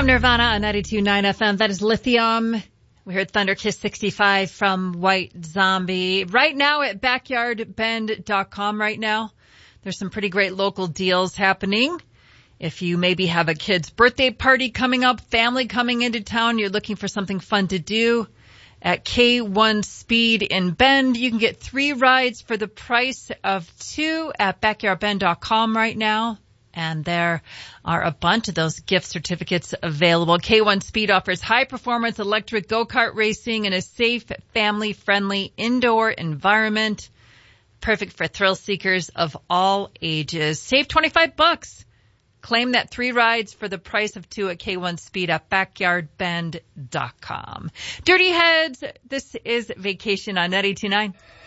From Nirvana on 92.9 FM, that is Lithium. We heard Thunder Kiss 65 from White Zombie. Right now at backyardbend.com right now, there's some pretty great local deals happening. If you maybe have a kid's birthday party coming up, family coming into town, you're looking for something fun to do, at K1 Speed in Bend, you can get 3 rides for the price of 2 at backyardbend.com right now. And there are a bunch of those gift certificates available. K1 Speed offers high-performance electric go-kart racing in a safe, family-friendly indoor environment. Perfect for thrill seekers of all ages. Save $25. Claim that 3 rides for the price of 2 at K1 Speed at backyardbend.com. Dirty Heads, this is Vacation on 92.9.